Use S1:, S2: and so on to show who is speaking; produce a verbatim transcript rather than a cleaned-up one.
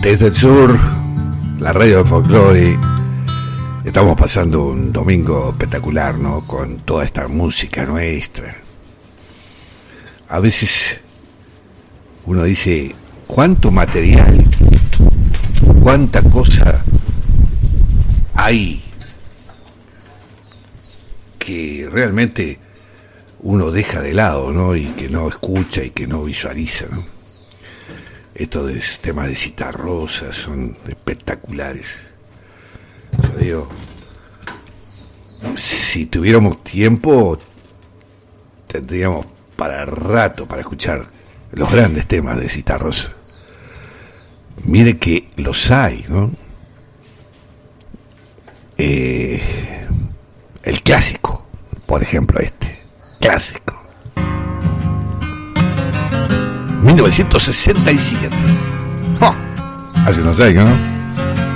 S1: Desde el sur, la radio del folclore. Estamos pasando un domingo espectacular, ¿no? Con toda esta música nuestra. A veces uno dice, ¿cuánto material, cuánta cosa hay que realmente uno deja de lado, ¿no? Y que no escucha y que no visualiza, ¿no? Estos de, temas de Citarrosa son espectaculares. Yo digo, si tuviéramos tiempo, tendríamos para rato para escuchar los grandes temas de Citarrosa. Mire que los hay, ¿no? Eh, el clásico, por ejemplo, este clásico mil novecientos sesenta y siete. ¡Oh! Hace unos años, ¿no?